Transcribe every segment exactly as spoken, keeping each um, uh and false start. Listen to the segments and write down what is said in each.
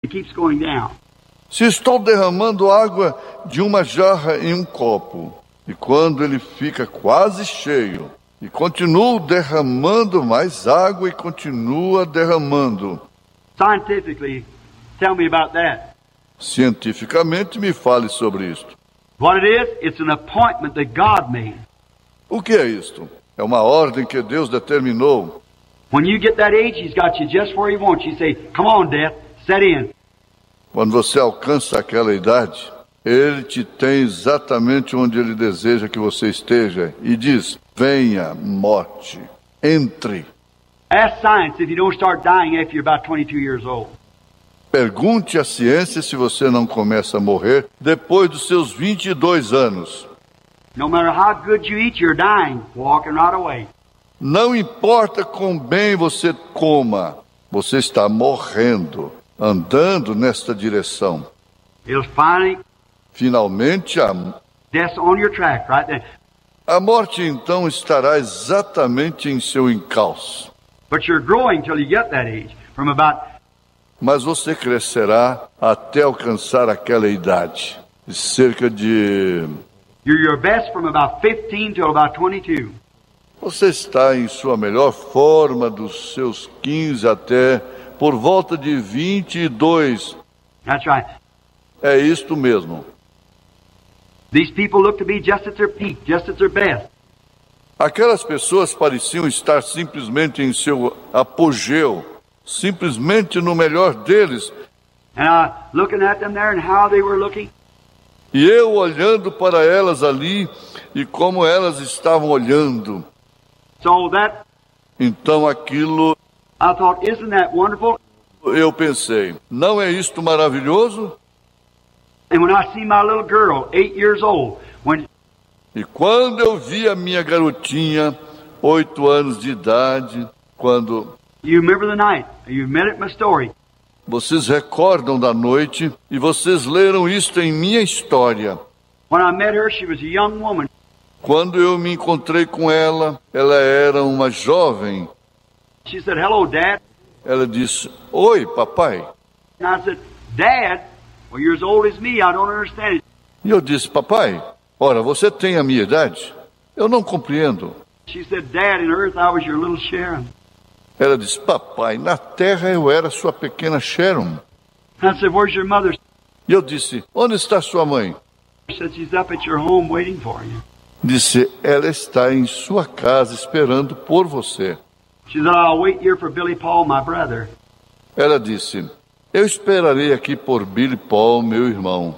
keeps going down. Se estou derramando água de uma jarra em um copo, e quando ele fica quase cheio, e continuo derramando mais água e continua derramando. Scientifically, tell me about that. Cientificamente, me fale sobre isto. What it is, it's an appointment that God made. O que é isto? É uma ordem que Deus determinou. When you get that age, He's got you just where He wants you. Say, come on, death, set in. Quando você alcança aquela idade, Ele te tem exatamente onde Ele deseja que você esteja e diz, venha, morte, entre. Ask science if you don't start dying after you're about twenty-two years old. Pergunte à ciência se você não começa a morrer depois dos seus vinte e dois anos. No matter how good you eat, you're dying, walking right away. Não importa quão bem você coma, você está morrendo, andando nesta direção. It'll finally, Finalmente, a, death's on your track right there. a morte então estará exatamente em seu encalço. But you're growing till you get that age. From about, Mas você crescerá até alcançar aquela idade, de cerca de... you're your best from about fifteen till about twenty-two. Você está em sua melhor forma dos seus quinze até por volta de vinte e dois. That's right. É isto mesmo. These people look to be just at their peak, just at their best. Aquelas pessoas pareciam estar simplesmente em seu apogeu, simplesmente no melhor deles. And I looking at them there and how they were looking. E eu olhando para elas ali e como elas estavam olhando. So that, Então aquilo, I thought, isn't that wonderful? eu pensei, não é isto maravilhoso? And when I see my little girl, eight years old, when E quando eu vi a minha garotinha, oito anos de idade, quando... you remember the night, you met it in my story. Vocês recordam da noite e vocês leram isto em minha história. When I met her, she was a young woman. Quando eu me encontrei com ela, ela era uma jovem. She said, hello, Dad. Ela disse, oi, papai. And I said, Dad, well, you're as old as me. I don't understand it. E eu disse, papai, ora, você tem a minha idade? Eu não compreendo. She said, Dad, in earth I was your little Sharon. Ela disse, papai, na terra eu era sua pequena Sharon. I said, where's your mother? E eu disse, onde está sua mãe? She said, she's up at your home waiting for you. Disse, ela está em sua casa esperando por você. She said, I'll wait here for Billy Paul, my brother. Ela disse, eu esperarei aqui por Billy Paul, meu irmão.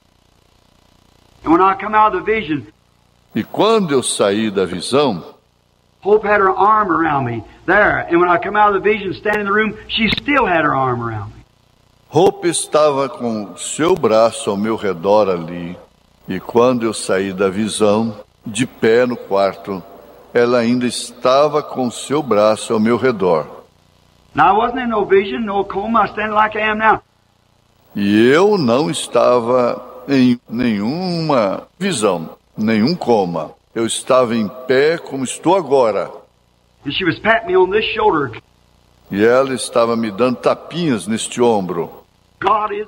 And when I come out of the vision, E quando eu saí da visão, Hope had her arm around me there. And when I come out of the vision, standing in the room, she still had her arm around me. Hope estava com seu braço ao meu redor ali. E quando eu saí da visão, de pé no quarto, ela ainda estava com seu braço ao meu redor. Now I wasn't in no vision, no coma, I was standing like I am now. E eu não estava em nenhuma visão, nenhum coma. Eu estava em pé como estou agora. And she was patting me on this shoulder. E ela estava me dando tapinhas neste ombro. God is...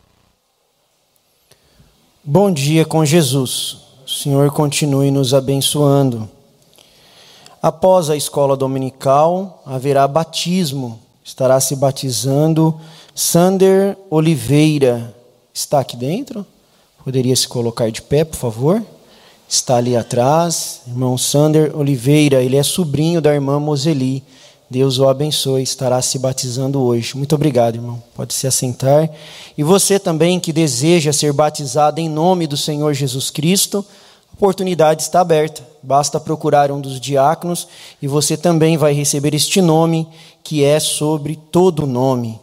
Bom dia com Jesus. O Senhor continue nos abençoando. Após a escola dominical, haverá batismo. Estará se batizando Sander Oliveira. Está aqui dentro? Poderia se colocar de pé, por favor? Está ali atrás, irmão Sander Oliveira. Ele é sobrinho da irmã Moseli. Deus o abençoe, estará se batizando hoje. Muito obrigado, irmão. Pode se assentar. E você também que deseja ser batizado em nome do Senhor Jesus Cristo, a oportunidade está aberta. Basta procurar um dos diáconos e você também vai receber este nome que é sobre todo nome.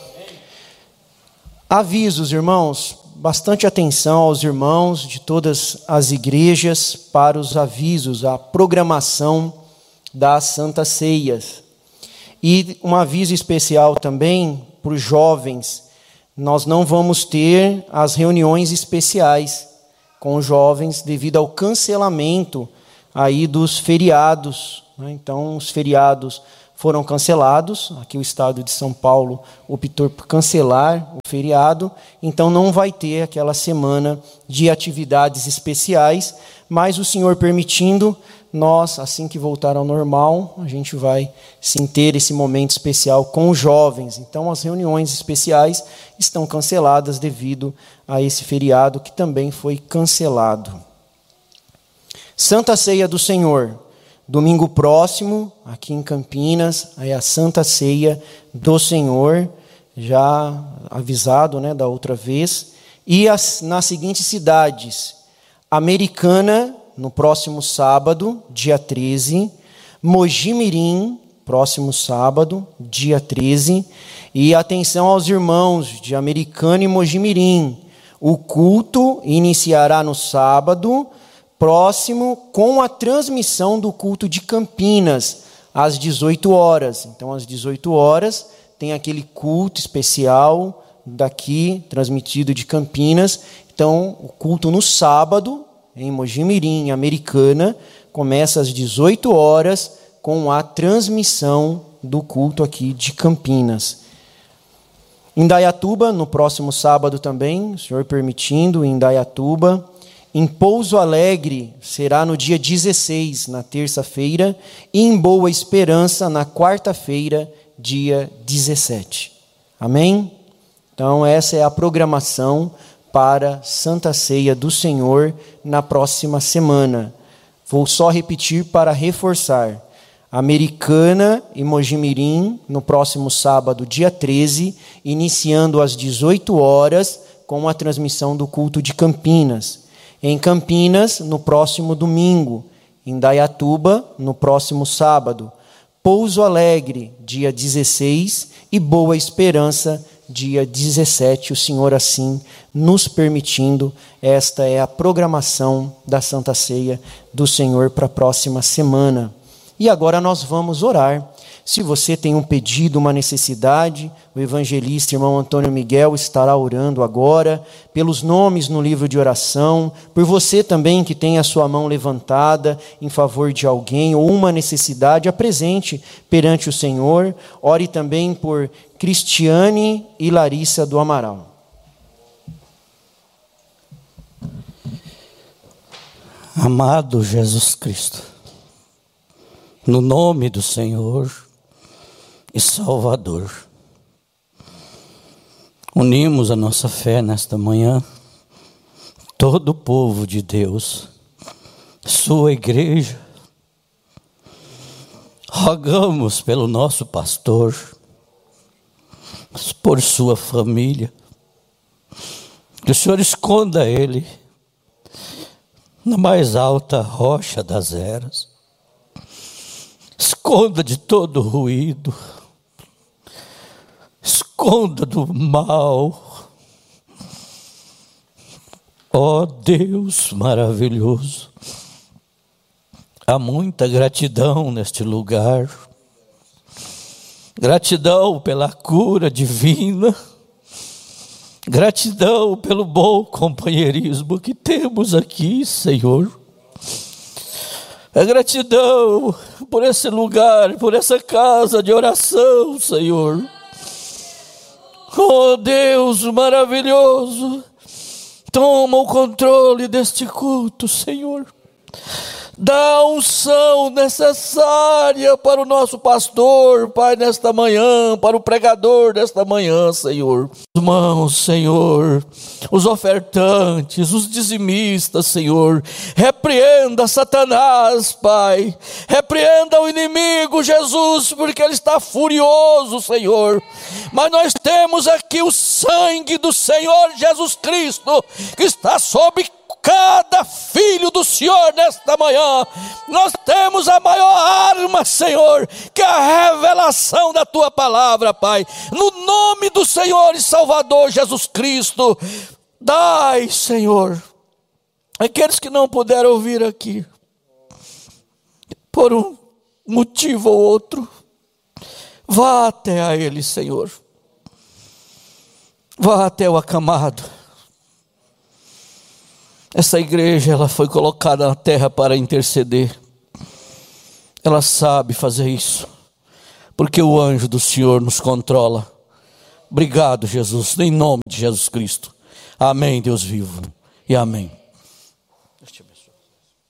Avisos, irmãos. Bastante atenção aos irmãos de todas as igrejas para os avisos, a programação das Santas Ceias. E um aviso especial também para os jovens. Nós não vamos ter as reuniões especiais com os jovens devido ao cancelamento aí dos feriados. Então, os feriados foram cancelados. Aqui o estado de São Paulo optou por cancelar o feriado, então não vai ter aquela semana de atividades especiais, mas o Senhor permitindo, nós, assim que voltar ao normal, a gente vai sim ter esse momento especial com os jovens. Então as reuniões especiais estão canceladas devido a esse feriado que também foi cancelado. Santa Ceia do Senhor. Domingo próximo, aqui em Campinas, é a Santa Ceia do Senhor, já avisado, né, da outra vez. E as, nas seguintes cidades: Americana, no próximo sábado, dia treze, Mojimirim, próximo sábado, dia treze, e atenção aos irmãos de Americana e Mojimirim, o culto iniciará no sábado próximo, com a transmissão do culto de Campinas, às dezoito horas. Então, às dezoito horas, tem aquele culto especial daqui, transmitido de Campinas. Então, o culto no sábado, em Mojimirim, Americana, começa às dezoito horas, com a transmissão do culto aqui de Campinas. Em Indaiatuba, no próximo sábado também, o Senhor permitindo, em Indaiatuba. Em Pouso Alegre será no dia dezesseis, na terça-feira, e em Boa Esperança, na quarta-feira, dia dezessete. Amém? Então, essa é a programação para Santa Ceia do Senhor na próxima semana. Vou só repetir para reforçar. Americana e Mojimirim, no próximo sábado, dia treze, iniciando às dezoito horas, com a transmissão do culto de Campinas. Em Campinas, no próximo domingo. Em Indaiatuba, no próximo sábado. Pouso Alegre, dia dezesseis, e Boa Esperança, dia dezessete. O Senhor assim nos permitindo. Esta é a programação da Santa Ceia do Senhor para a próxima semana. E agora nós vamos orar. Se você tem um pedido, uma necessidade, o evangelista, irmão Antônio Miguel, estará orando agora, pelos nomes no livro de oração, por você também que tem a sua mão levantada em favor de alguém, ou uma necessidade, apresente perante o Senhor. Ore também por Cristiane e Larissa do Amaral. Amado Jesus Cristo, no nome do Senhor e Salvador, unimos a nossa fé nesta manhã, todo o povo de Deus, sua igreja, rogamos pelo nosso pastor, por sua família, que o Senhor esconda ele na mais alta rocha das eras, esconda de todo ruído, esconda do mal. Ó Deus maravilhoso, há muita gratidão neste lugar, gratidão pela cura divina, gratidão pelo bom companheirismo que temos aqui, Senhor. A gratidão por esse lugar, por essa casa de oração, Senhor. Oh Deus maravilhoso, toma o controle deste culto, Senhor. Dá a unção necessária para o nosso pastor, Pai, nesta manhã, para o pregador desta manhã, Senhor. Os irmãos, Senhor, os ofertantes, os dizimistas, Senhor, repreenda Satanás, Pai, repreenda o inimigo, Jesus, porque ele está furioso, Senhor. Mas nós temos aqui o sangue do Senhor Jesus Cristo, que está sobre cada filho do Senhor nesta manhã. Nós temos a maior arma, Senhor, que é a revelação da Tua palavra, Pai. No nome do Senhor e Salvador Jesus Cristo, dai, Senhor, aqueles que não puderam vir aqui, por um motivo ou outro, vá até a eles, Senhor. Vá até o acamado. Essa igreja, ela foi colocada na terra para interceder. Ela sabe fazer isso. porque o anjo do Senhor nos controla. Obrigado, Jesus, em nome de Jesus Cristo. Amém, Deus vivo, e amém.